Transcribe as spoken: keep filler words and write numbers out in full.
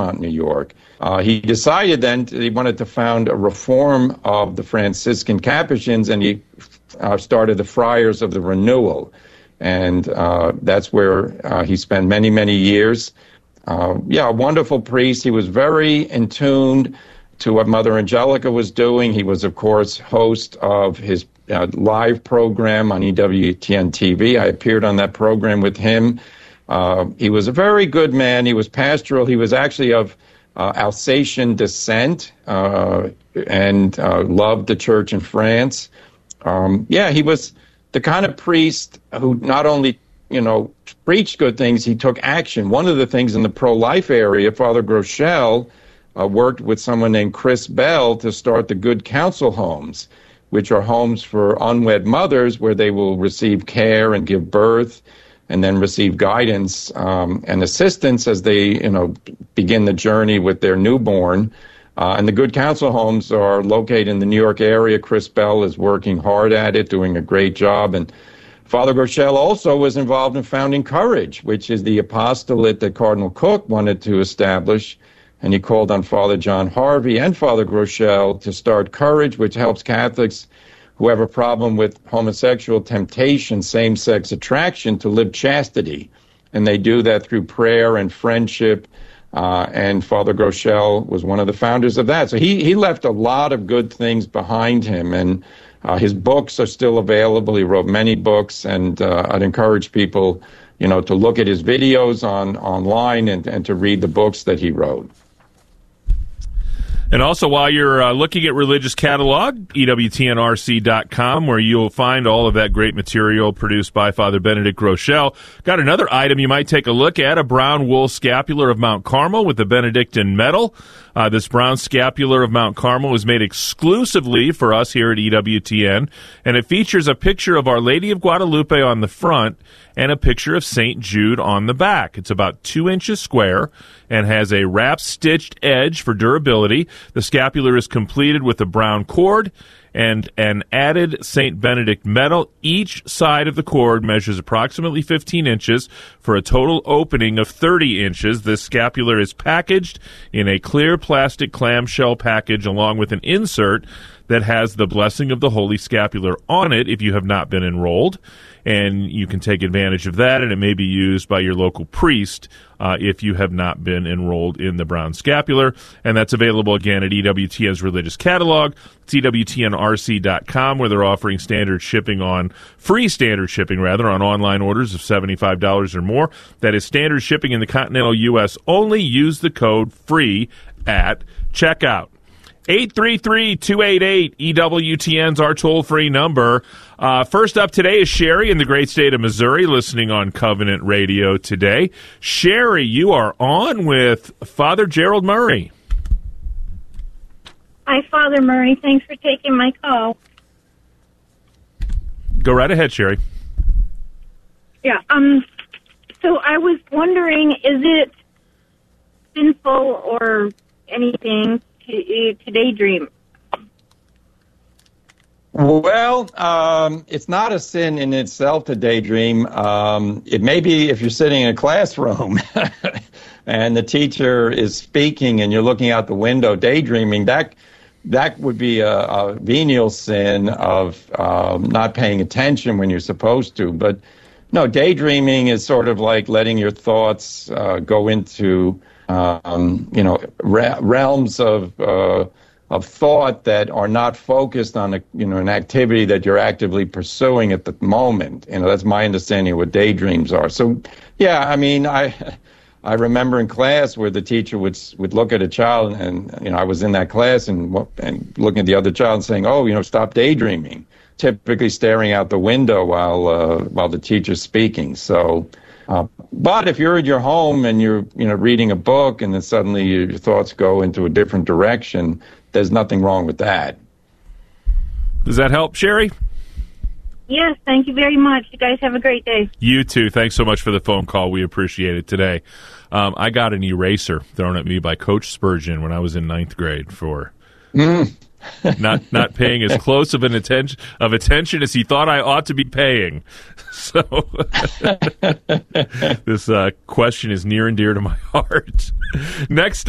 Rosemont, New York. Uh, he decided then to, he wanted to found a reform of the Franciscan Capuchins, and he uh, started the Friars of the Renewal. And uh, that's where uh, he spent many, many years. Uh, yeah, a wonderful priest. He was very in tune to what Mother Angelica was doing. He was, of course, host of his uh, live program on E W T N T V. I appeared on that program with him. Uh, he was a very good man. He was pastoral. He was actually of uh, Alsatian descent uh, and uh, loved the church in France. Um, yeah, he was the kind of priest who not only, you know, preached good things, he took action. One of the things in the pro-life area, Father Groeschel uh, worked with someone named Chris Bell to start the Good Counsel homes, which are homes for unwed mothers where they will receive care and give birth and then receive guidance um, and assistance as they, you know, begin the journey with their newborn. Uh, and the Good Counsel homes are located in the New York area. Chris Bell is working hard at it, doing a great job. And Father Groeschel also was involved in founding Courage, which is the apostolate that Cardinal Cook wanted to establish. And he called on Father John Harvey and Father Groeschel to start Courage, which helps Catholics who have a problem with homosexual temptation, same-sex attraction, to live chastity. And they do that through prayer and friendship. Uh, and Father Groeschel was one of the founders of that. So he, he left a lot of good things behind him. And uh, his books are still available. He wrote many books. And uh, I'd encourage people, you know, to look at his videos on online and, and to read the books that he wrote. And also, while you're uh, looking at Religious Catalog, E W T N R C dot com, where you'll find all of that great material produced by Father Benedict Groeschel. Got another item you might take a look at, a brown wool scapular of Mount Carmel with the Benedictine medal. Uh, this brown scapular of Mount Carmel was made exclusively for us here at E W T N, and it features a picture of Our Lady of Guadalupe on the front and a picture of Saint Jude on the back. It's about two inches square and has a wrap-stitched edge for durability. The scapular is completed with a brown cord and an added Saint Benedict medal. Each side of the cord measures approximately fifteen inches for a total opening of thirty inches. This scapular is packaged in a clear plastic clamshell package along with an insert that has the blessing of the Holy Scapular on it if you have not been enrolled. And you can take advantage of that, and it may be used by your local priest uh, if you have not been enrolled in the brown scapular. And that's available, again, at E W T N's Religious Catalog. It's E W T N R C dot com, where they're offering standard shipping on, free standard shipping, rather, on online orders of seventy-five dollars or more. That is standard shipping in the continental U S only. Use the code FREE at checkout. eight three three, two eight eight, E W T N's our toll-free number. Uh, first up today is Sherry in the great state of Missouri, listening on Covenant Radio today. Sherry, you are on with Father Gerald Murray. Hi, Father Murray. Thanks for taking my call. Go right ahead, Sherry. Yeah, um, so I was wondering, is it sinful or anything to, to daydream? Well, um, it's not a sin in itself to daydream. Um, it may be if you're sitting in a classroom and the teacher is speaking and you're looking out the window daydreaming, that that would be a, a venial sin of um, not paying attention when you're supposed to. But no, daydreaming is sort of like letting your thoughts uh, go into, um, you know, re- realms of uh, of thought that are not focused on a, you know, an activity that you're actively pursuing at the moment. You know, that's my understanding of what daydreams are. So, yeah, I mean, I I remember in class where the teacher would would look at a child, and you know, I was in that class and and looking at the other child and saying, "Oh, you know, stop daydreaming." Typically staring out the window while uh, while the teacher's speaking. So, uh, but if you're at your home and you're you know reading a book and then suddenly your thoughts go into a different direction, there's nothing wrong with that. Does that help, Sherry? Yes, thank you very much. You guys have a great day. You too. Thanks so much for the phone call. We appreciate it today. Um, I got an eraser thrown at me by Coach Spurgeon when I was in ninth grade for mm. not not paying as close of an attention of attention as he thought I ought to be paying. So this uh, question is near and dear to my heart. Next